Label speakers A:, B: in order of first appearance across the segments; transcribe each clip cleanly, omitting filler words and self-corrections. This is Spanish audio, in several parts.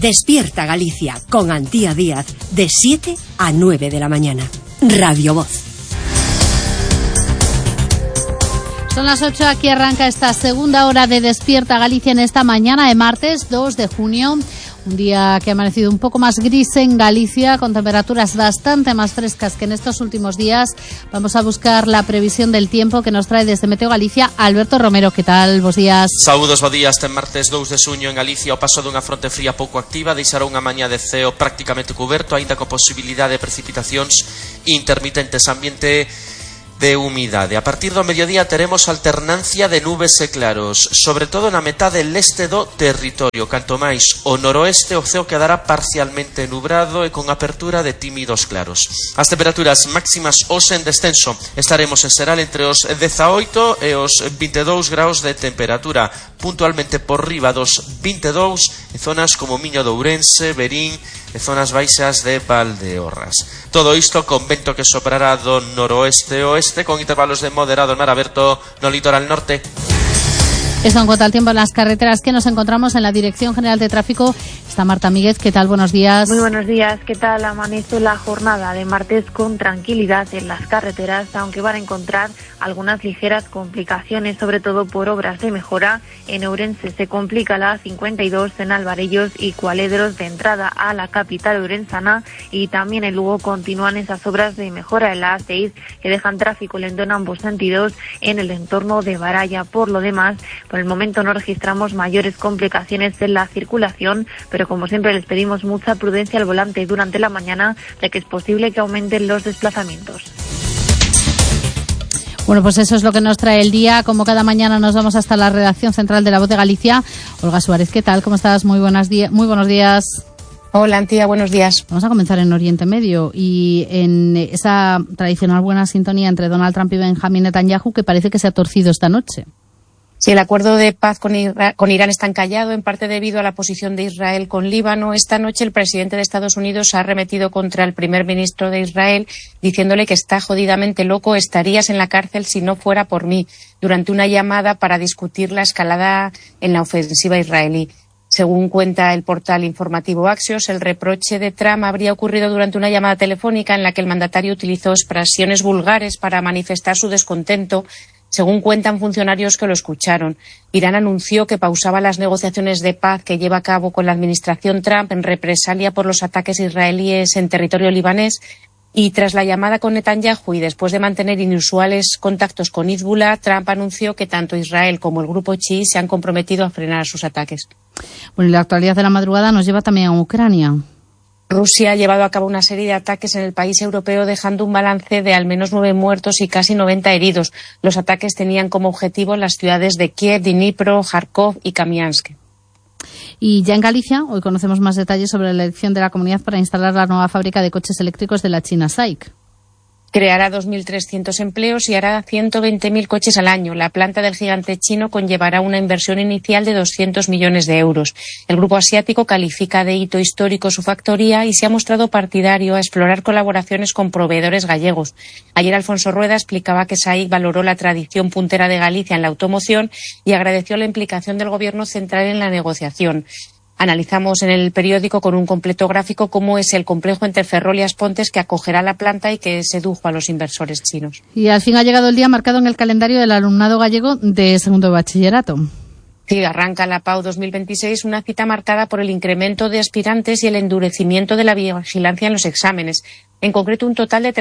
A: Despierta Galicia con Antía Díaz de 7 a 9 de la mañana. Radio Voz.
B: Son las 8, aquí arranca esta segunda hora de Despierta Galicia en esta mañana de martes 2 de junio. Un día que ha amanecido un poco más gris en Galicia, con temperaturas bastante más frescas que en estos últimos días. Vamos a buscar la previsión del tiempo que nos trae desde Meteo Galicia Alberto Romero. ¿Qué tal? Bos días.
C: Saúdos, bo día. Este martes 2 de xuño en Galicia o paso dunha fronte fría pouco activa deixará unha mañá de ceo prácticamente cuberto, aínda con posibilidade de precipitacións intermitentes, ambiente de humidade. A partir do mediodía teremos alternancia de nubes e claros, sobre todo na metade leste do territorio. Canto máis o noroeste, o ceo quedará parcialmente nubrado e con apertura de tímidos claros. As temperaturas máximas hoxe en descenso. Estaremos en xeral entre os 18 e os 22 graus de temperatura, puntualmente por riba dos 22 en zonas como Miño de Ourense, Verín e zonas baixas de Valdeorras. Todo isto con vento que soprará do noroeste e oeste, con intervalos de moderado en mar aberto no litoral norte.
B: Eso en cuanto al tiempo en las carreteras, que nos encontramos en la Dirección General de Tráfico. Está Marta Míguez. ¿Qué tal? Buenos días.
D: Muy buenos días. ¿Qué tal? Amanece la jornada de martes con tranquilidad en las carreteras, aunque van a encontrar algunas ligeras complicaciones, sobre todo por obras de mejora. En Ourense se complica la A52 en Alvarellos y Cualedros de entrada a la capital ourensana, y también en Lugo continúan esas obras de mejora en la A6 que dejan tráfico lento en ambos sentidos en el entorno de Baralla. Por lo demás, por el momento no registramos mayores complicaciones en la circulación, pero como siempre les pedimos mucha prudencia al volante durante la mañana, ya que es posible que aumenten los desplazamientos.
B: Bueno, pues eso es lo que nos trae el día. Como cada mañana nos vamos hasta la redacción central de La Voz de Galicia. Olga Suárez, ¿qué tal? ¿Cómo estás? Muy buenos días.
E: Hola, Antía, buenos días.
B: Vamos a comenzar en Oriente Medio y en esa tradicional buena sintonía entre Donald Trump y Benjamín Netanyahu, que parece que se ha torcido esta noche.
E: Sí, el acuerdo de paz con Irán está encallado, en parte debido a la posición de Israel con Líbano. Esta noche el presidente de Estados Unidos ha arremetido contra el primer ministro de Israel, diciéndole que está jodidamente loco, estarías en la cárcel si no fuera por mí, durante una llamada para discutir la escalada en la ofensiva israelí. Según cuenta el portal informativo Axios, el reproche de Trump habría ocurrido durante una llamada telefónica en la que el mandatario utilizó expresiones vulgares para manifestar su descontento. Según cuentan funcionarios que lo escucharon, Irán anunció que pausaba las negociaciones de paz que lleva a cabo con la administración Trump en represalia por los ataques israelíes en territorio libanés, y tras la llamada con Netanyahu y después de mantener inusuales contactos con Hezbollah, Trump anunció que tanto Israel como el grupo chií se han comprometido a frenar sus ataques.
B: Bueno, y la actualidad de la madrugada nos lleva también a Ucrania.
E: Rusia ha llevado a cabo una serie de ataques en el país europeo, dejando un balance de al menos 9 muertos y casi 90 heridos. Los ataques tenían como objetivo las ciudades de Kiev, Dnipro, Kharkov y Kamiansk.
B: Y ya en Galicia, hoy conocemos más detalles sobre la elección de la comunidad para instalar la nueva fábrica de coches eléctricos de la china SAIC.
E: Creará 2.300 empleos y hará 120.000 coches al año. La planta del gigante chino conllevará una inversión inicial de 200 millones de euros. El grupo asiático califica de hito histórico su factoría y se ha mostrado partidario a explorar colaboraciones con proveedores gallegos. Ayer Alfonso Rueda explicaba que SAIC valoró la tradición puntera de Galicia en la automoción y agradeció la implicación del Gobierno central en la negociación. Analizamos en el periódico con un completo gráfico cómo es el complejo entre Ferrol y Aspontes que acogerá la planta y que sedujo a los inversores chinos.
B: Y al fin ha llegado el día marcado en el calendario del alumnado gallego de segundo de bachillerato.
E: Sí, arranca la PAU 2026, una cita marcada por el incremento de aspirantes y el endurecimiento de la vigilancia en los exámenes. En concreto, un total de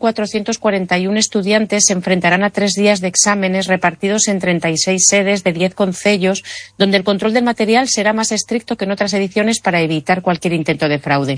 E: 13.441 estudiantes se enfrentarán a 3 días de exámenes repartidos en 36 sedes de 10 concellos, donde el control del material será más estricto que en otras ediciones para evitar cualquier intento de fraude.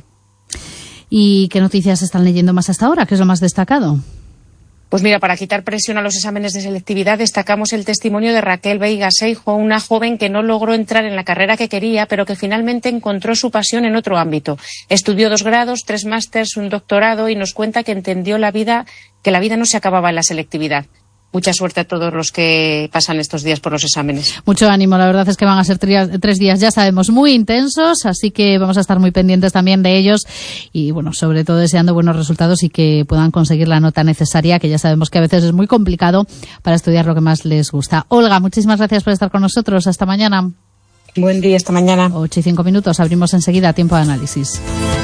B: ¿Y qué noticias están leyendo más hasta ahora? ¿Qué es lo más destacado?
E: Pues mira, para quitar presión a los exámenes de selectividad, destacamos el testimonio de Raquel Veiga Seijo, una joven que no logró entrar en la carrera que quería, pero que finalmente encontró su pasión en otro ámbito. Estudió 2 grados, 3 másters, un doctorado y nos cuenta que entendió que la vida no se acababa en la selectividad. Mucha suerte a todos los que pasan estos días por los exámenes.
B: Mucho ánimo, la verdad es que van a ser 3 días, ya sabemos, muy intensos, así que vamos a estar muy pendientes también de ellos y, bueno, sobre todo deseando buenos resultados y que puedan conseguir la nota necesaria, que ya sabemos que a veces es muy complicado para estudiar lo que más les gusta. Olga, muchísimas gracias por estar con nosotros. Hasta mañana.
E: Buen día, esta mañana.
B: 8:05, abrimos enseguida Tiempo de Análisis.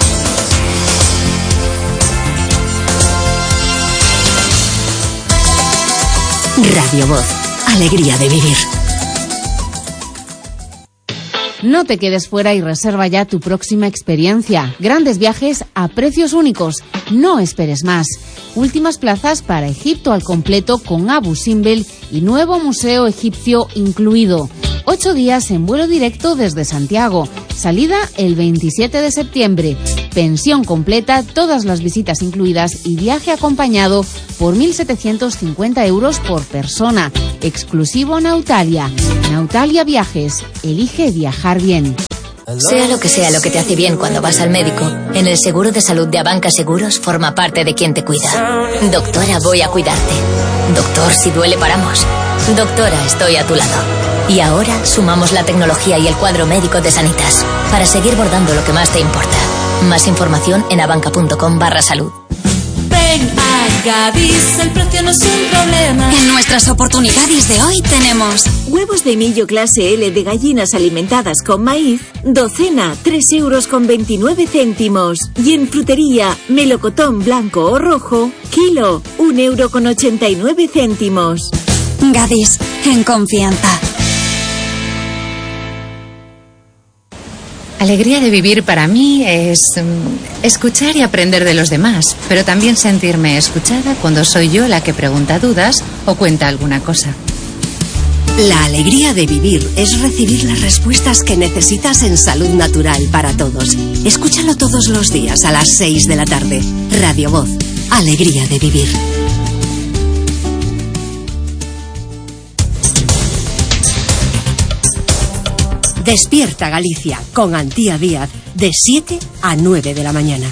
A: Radio Voz, alegría de vivir.
B: No te quedes fuera y reserva ya tu próxima experiencia. Grandes viajes a precios únicos. No esperes más. Últimas plazas para Egipto al completo con Abu Simbel y nuevo museo egipcio incluido. 8 días en vuelo directo desde Santiago. Salida el 27 de septiembre. Pensión completa, todas las visitas incluidas y viaje acompañado por 1.750 euros por persona. Exclusivo Nautalia. Nautalia Viajes. Elige viajar bien.
F: Sea lo que te hace bien cuando vas al médico, en el seguro de salud de Abanca Seguros forma parte de quien te cuida. Doctora, voy a cuidarte. Doctor, si duele paramos. Doctora, estoy a tu lado. Y ahora sumamos la tecnología y el cuadro médico de Sanitas para seguir bordando lo que más te importa. Más información en abanca.com/salud.
G: Ven a Gadis, el precio no es un problema.
H: En nuestras oportunidades de hoy tenemos
I: huevos de millo clase L de gallinas alimentadas con maíz, docena, 3,29 €. Y en frutería, melocotón blanco o rojo, kilo, 1,89 €.
H: Gadis, en confianza.
E: Alegría de vivir para mí es escuchar y aprender de los demás, pero también sentirme escuchada cuando soy yo la que pregunta dudas o cuenta alguna cosa.
A: La alegría de vivir es recibir las respuestas que necesitas en Salud Natural para Todos. Escúchalo todos los días a las 6 de la tarde. Radio Voz, alegría de vivir. Despierta Galicia con Antía Díaz de 7 a 9 de la mañana.